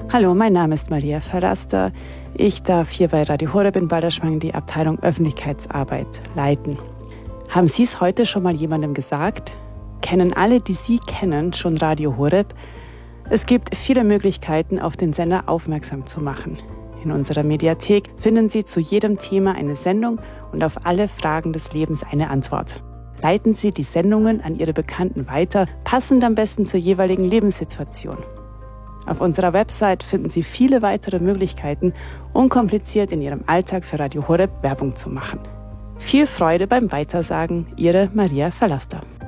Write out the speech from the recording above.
Hallo, mein Name ist Maria Verraster. Ich darf hier bei Radio Horeb in Balderschwang die Abteilung Öffentlichkeitsarbeit leiten. Haben Sie es heute schon mal jemandem gesagt? Kennen alle, die Sie kennen, schon Radio Horeb? Es gibt viele Möglichkeiten, auf den Sender aufmerksam zu machen. In unserer Mediathek finden Sie zu jedem Thema eine Sendung und auf alle Fragen des Lebens eine Antwort. Leiten Sie die Sendungen an Ihre Bekannten weiter, passend am besten zur jeweiligen Lebenssituation. Auf unserer Website finden Sie viele weitere Möglichkeiten, unkompliziert in Ihrem Alltag für Radio Horeb Werbung zu machen. Viel Freude beim Weitersagen, Ihre Maria Verlaster.